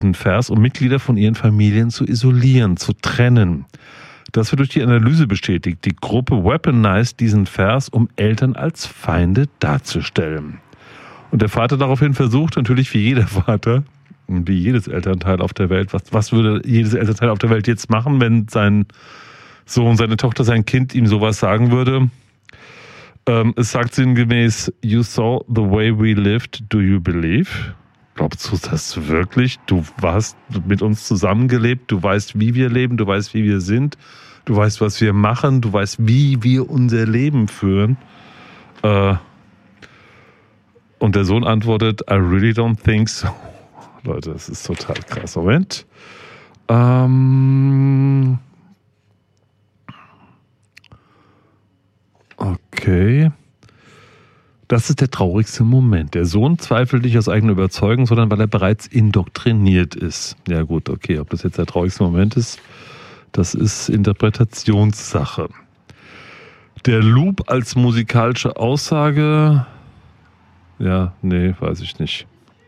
geliebten Vers, um Mitglieder von ihren Familien zu isolieren, zu trennen. Das wird durch die Analyse bestätigt. Die Gruppe weaponized diesen Vers, um Eltern als Feinde darzustellen. Und der Vater daraufhin versucht, natürlich wie jeder Vater, wie jedes Elternteil auf der Welt, was würde jedes Elternteil auf der Welt jetzt machen, wenn sein Sohn, seine Tochter, sein Kind ihm sowas sagen würde? Es sagt sinngemäß, you saw the way we lived, do you believe? Glaubst du das wirklich? Du hast mit uns zusammengelebt, du weißt, wie wir leben, du weißt, wie wir sind, du weißt, was wir machen, du weißt, wie wir unser Leben führen. Und der Sohn antwortet, I really don't think so. Leute, das ist total krass. Moment. Okay. Das ist der traurigste Moment. Der Sohn zweifelt nicht aus eigener Überzeugung, sondern weil er bereits indoktriniert ist. Ja gut, okay, ob das jetzt der traurigste Moment ist, das ist Interpretationssache. Der Loop als musikalische Aussage, ja, nee, weiß ich nicht.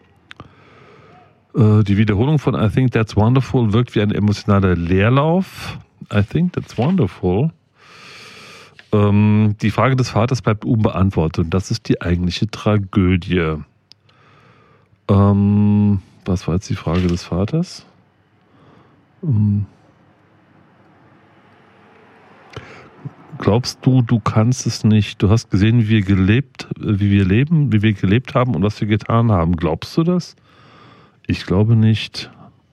Die Wiederholung von I think that's wonderful wirkt wie ein emotionaler Leerlauf. I think that's wonderful. Die Frage des Vaters bleibt unbeantwortet und das ist die eigentliche Tragödie. Was war jetzt die Frage des Vaters? Glaubst du, du kannst es nicht? Du hast gesehen, wie wir gelebt haben und was wir getan haben. Glaubst du das? Ich glaube nicht.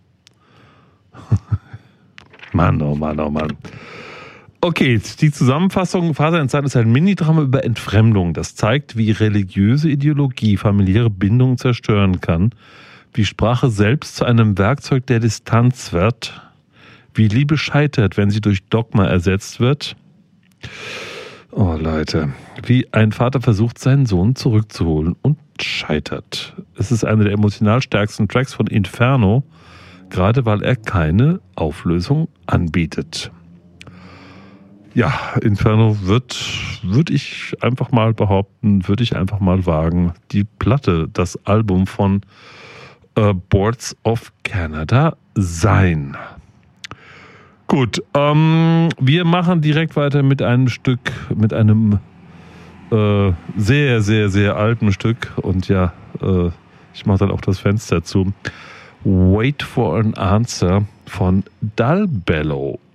Mann, oh Mann, oh Mann. Okay, die Zusammenfassung, Vater in Zeit ist ein Mini-Drama über Entfremdung. Das zeigt, wie religiöse Ideologie familiäre Bindungen zerstören kann, wie Sprache selbst zu einem Werkzeug der Distanz wird, wie Liebe scheitert, wenn sie durch Dogma ersetzt wird. Oh Leute, wie ein Vater versucht, seinen Sohn zurückzuholen und scheitert. Es ist einer der emotional stärksten Tracks von Inferno, gerade weil er keine Auflösung anbietet. Ja, Inferno würde ich einfach mal behaupten, würde ich einfach mal wagen, die Platte, das Album von Boards of Canada sein. Gut, wir machen direkt weiter mit einem Stück, mit einem sehr, sehr, sehr alten Stück und ja, ich mache dann auch das Fenster zu. Wait for an Answer von Dalbello.